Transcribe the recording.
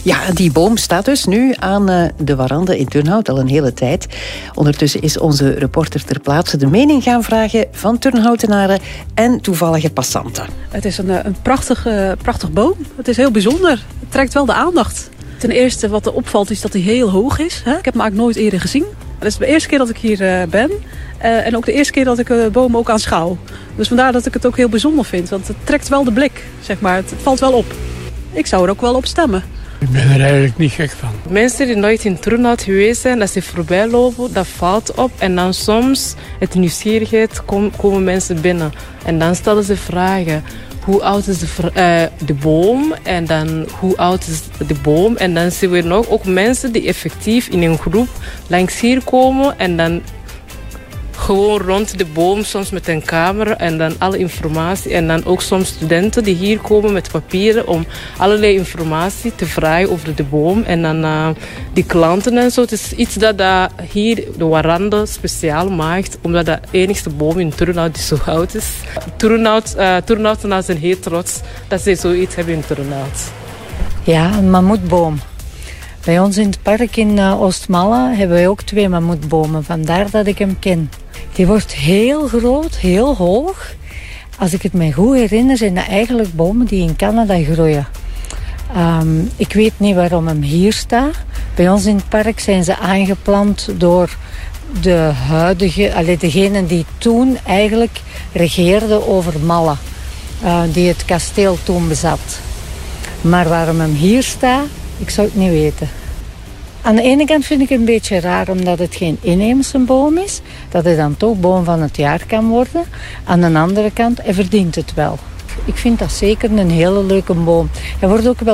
Ja, die boom staat dus nu aan de warande in Turnhout al een hele tijd. Ondertussen is onze reporter ter plaatse de mening gaan vragen van Turnhoutenaren en toevallige passanten. Het is een prachtig boom. Het is heel bijzonder. Het trekt wel de aandacht. Ten eerste wat er opvalt is dat hij heel hoog is. Ik heb hem eigenlijk nooit eerder gezien. Het is de eerste keer dat ik hier ben. En ook de eerste keer dat ik de boom ook aanschouw. Dus vandaar dat ik het ook heel bijzonder vind. Want het trekt wel de blik, zeg maar. Het valt wel op. Ik zou er ook wel op stemmen. Ik ben er eigenlijk niet gek van. Mensen die nooit in Turnhout geweest zijn, als ze voorbij lopen, dat valt op. En dan soms, uit nieuwsgierigheid, komen mensen binnen. En dan stellen ze vragen. Hoe oud is de boom? En dan, hoe oud is de boom? En dan zien we nog ook mensen die effectief in een groep langs hier komen. En dan gewoon rond de boom, soms met een camera en dan alle informatie. En dan ook soms studenten die hier komen met papieren om allerlei informatie te vragen over de boom. En dan die klanten en zo. Het is iets dat hier de warande speciaal maakt, omdat dat de enigste boom in Turnhout die zo oud is. Turnhoutenaren zijn heel trots dat ze zoiets hebben in Turnhout. Ja, een mammoetboom. Bij ons in het park in Oostmalle hebben wij ook 2 mammoetbomen. Vandaar dat ik hem ken. Die wordt heel groot, heel hoog. Als ik het me goed herinner, zijn dat eigenlijk bomen die in Canada groeien. Ik weet niet waarom hem hier staat. Bij ons in het park zijn ze aangeplant door de degenen die toen eigenlijk regeerden over Malle. Die het kasteel toen bezat. Maar waarom hem hier staat, ik zou het niet weten. Aan de ene kant vind ik het een beetje raar omdat het geen inheemse boom is. Dat hij dan toch boom van het jaar kan worden. Aan de andere kant, hij verdient het wel. Ik vind dat zeker een hele leuke boom. Hij wordt ook wel